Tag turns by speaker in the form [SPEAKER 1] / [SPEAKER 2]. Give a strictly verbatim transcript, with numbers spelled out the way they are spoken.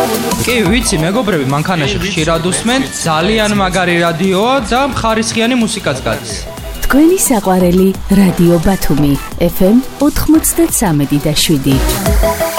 [SPEAKER 1] კი, ვიცი, მეგობრები, მანქანაში ხშირად უსმენ, ძალიან მაგარი რადიოა და ხარისხიანი მუსიკაც გადის.
[SPEAKER 2] თქვენი საყვარელი რადიო ბათუმი, ეფ ემ ოთხმოცდათსამი და შვიდი.